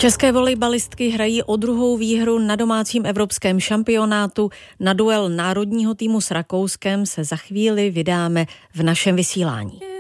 České volejbalistky hrají o druhou výhru na domácím evropském šampionátu. Na duel národního týmu s Rakouskem se za chvíli vydáme v našem vysílání.